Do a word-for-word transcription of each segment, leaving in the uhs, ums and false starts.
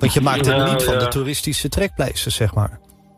Want je maakt het nou, niet van ja. de toeristische trekpleisters, zeg maar.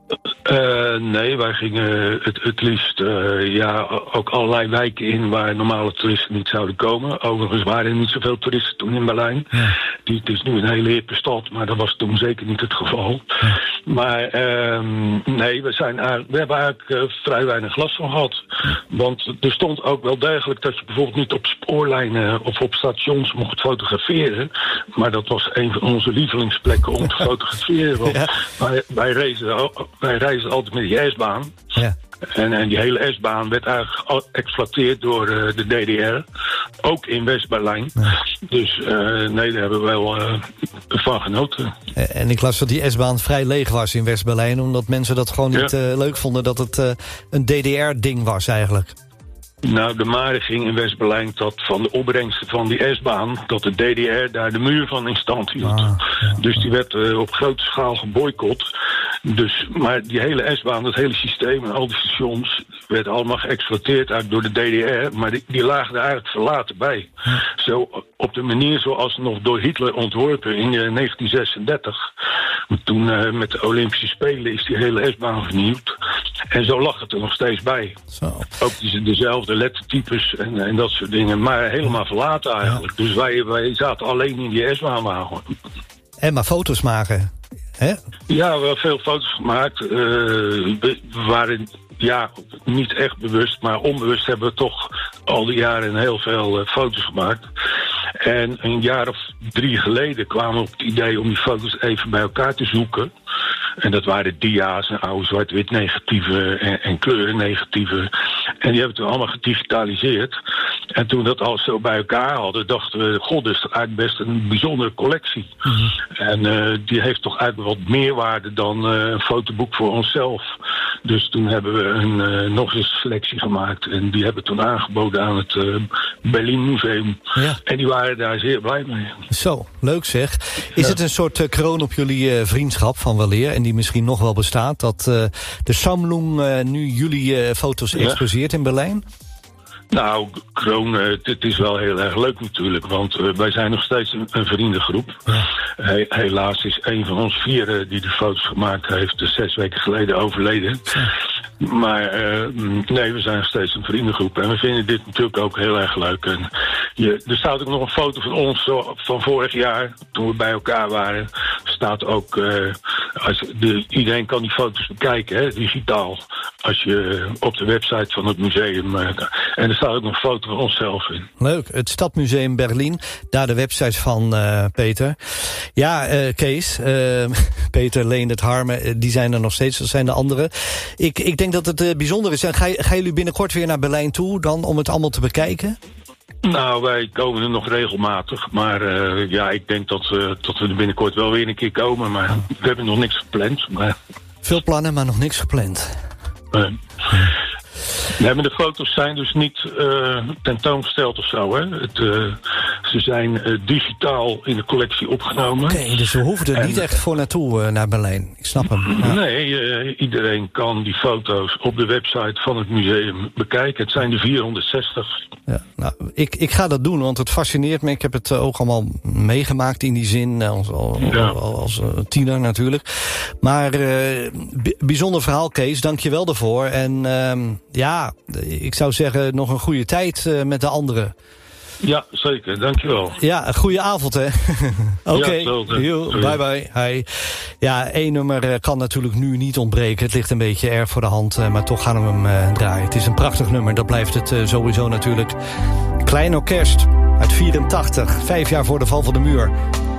Uh, nee, wij gingen het, het liefst uh, ja, ook allerlei wijken in waar normale toeristen niet zouden komen. Overigens waren er niet zoveel toeristen toen in Berlijn. Ja. Die, het is nu een hele hippe stad, maar dat was toen zeker niet het geval. Ja. Maar uh, nee, we, zijn, we hebben eigenlijk uh, vrij weinig last van gehad. Want er stond ook wel degelijk dat je bijvoorbeeld niet op spoorlijnen of op stations mocht fotograferen. Maar dat was een van onze lievelingsplekken om te fotograferen. Want ja. wij, wij reizen Wij reizen altijd met die S-baan. Ja. En, en die hele S-baan werd eigenlijk geëxploiteerd door uh, de D D R. Ook in West-Berlijn. Ja. Dus uh, nee, daar hebben we wel uh, van genoten. En ik las dat die S-baan vrij leeg was in West-Berlijn. Omdat mensen dat gewoon niet ja. uh, leuk vonden. Dat het uh, een D D R-ding was eigenlijk. Nou, de Mare ging in West-Berlijn dat van de opbrengsten van die S-baan, dat de D D R daar de muur van in stand hield. Ah, ja, dus die werd uh, op grote schaal geboycott. Dus, maar die hele S-baan, dat hele systeem en al die stations werd allemaal geëxploiteerd eigenlijk door de D D R. Maar die, die lagen er eigenlijk verlaten bij. Ja. Zo op de manier zoals nog door Hitler ontworpen in uh, negentien zesendertig. Toen uh, met de Olympische Spelen is die hele S-baan vernieuwd. En zo lag het er nog steeds bij. Zo. Ook die, dezelfde lettertypes en, en dat soort dingen. Maar helemaal verlaten eigenlijk. Ja. Dus wij, wij zaten alleen in die S-baanwagen. En maar foto's maken, hè? Ja, we hebben veel foto's gemaakt. Uh, we waren ja, niet echt bewust, maar onbewust hebben we toch al die jaren heel veel uh, foto's gemaakt. En een jaar of drie geleden kwamen we op het idee om die foto's even bij elkaar te zoeken. En dat waren dia's en oude zwart-wit negatieven en, en kleuren negatieven. En die hebben we toen allemaal gedigitaliseerd. En toen we dat alles zo bij elkaar hadden, dachten we, god, dat is eigenlijk best een bijzondere collectie. Mm-hmm. En uh, die heeft toch eigenlijk wat meer waarde dan uh, een fotoboek voor onszelf. Dus toen hebben we een, uh, nog eens een selectie gemaakt. En die hebben we toen aangeboden aan het uh, Berlin Museum. Ja. En die waren daar zeer blij mee. Zo, leuk zeg. Is ja. het een soort uh, kroon op jullie uh, vriendschap van weleer? En die misschien nog wel bestaat, dat uh, de Sammlung uh, nu jullie uh, foto's exposeert ja. in Berlijn? Nou, kroon, uh, het is wel heel erg leuk natuurlijk, want uh, wij zijn nog steeds een, een vriendengroep. Ja. He, helaas is een van ons vieren die de foto's gemaakt heeft, dus zes weken geleden overleden. Ja. Maar uh, nee, we zijn nog steeds een vriendengroep en we vinden dit natuurlijk ook heel erg leuk. En je, er staat ook nog een foto van ons zo, van vorig jaar, toen we bij elkaar waren. Staat ook, uh, als de, iedereen kan die foto's bekijken, hè, digitaal. Als je op de website van het museum... Uh, en er staat ook nog een foto van onszelf in. Leuk, het Stadmuseum Berlin. Daar de website van uh, Peter. Ja, uh, Kees, uh, Peter, Leendert, Harme, uh, die zijn er nog steeds. Dat zijn de anderen. Ik, ik denk dat het uh, bijzonder is. Ga, gaan jullie binnenkort weer naar Berlijn toe dan om het allemaal te bekijken? Nou, wij komen er nog regelmatig. Maar uh, ja, ik denk dat, uh, dat we er binnenkort wel weer een keer komen. Maar we hebben nog niks gepland. Maar... Veel plannen, maar nog niks gepland. Uh, nee, maar de foto's zijn dus niet uh, tentoongesteld of zo. Hè? Het, uh, ze zijn uh, digitaal in de collectie opgenomen. Oké, okay, dus we hoeven er en, niet echt voor naartoe uh, naar Berlijn. Ik snap hem. Ja. Nee, uh, iedereen kan die foto's op de website van het museum bekijken. Het zijn er vierhonderdzestig. Ja, nou, ik, ik ga dat doen, want het fascineert me. Ik heb het uh, ook allemaal meegemaakt in die zin, als, als, ja. als, als uh, tiener natuurlijk. Maar uh, b- bijzonder verhaal, Kees. Dank je wel daarvoor. En uh, ja, ik zou zeggen, nog een goede tijd uh, met de anderen. Ja, zeker. Dankjewel. Ja, een goede avond, hè. Oké, okay. Bye bye. Hi. Ja, één nummer kan natuurlijk nu niet ontbreken. Het ligt een beetje erg voor de hand, maar toch gaan we hem uh, draaien. Het is een prachtig nummer, dat blijft het uh, sowieso natuurlijk. Klein Orkest uit vierentachtig, vijf jaar voor de val van de muur.